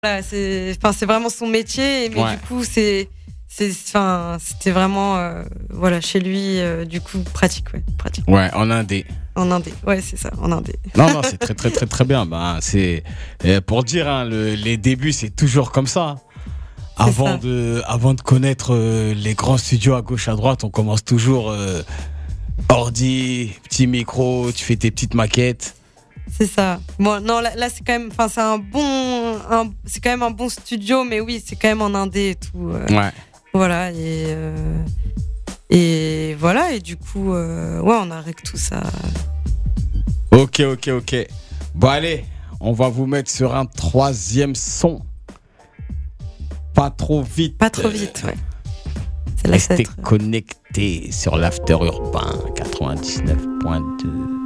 Voilà, c'est vraiment son métier, mais Ouais. du coup, c'était vraiment, voilà, chez lui, du coup, pratique. Ouais, en indé. En indé, ouais, c'est ça, en indé. Non, c'est très, très, très, très bien. C'est pour dire, hein, les débuts, c'est toujours comme ça. Avant de connaître les grands studios à gauche, à droite, on commence toujours ordi, petit micro, tu fais tes petites maquettes. C'est ça. Bon, non, là c'est quand même, c'est quand même un bon studio, mais oui, c'est quand même en indé et tout. Ouais. Voilà, et voilà, et du coup, ouais, on arrête tout ça. Ok. Bon, allez, on va vous mettre sur un troisième son. Pas trop vite. Pas trop vite, ouais. C'est là que ça va Restez être... connectés sur l'After Urbain 99.2.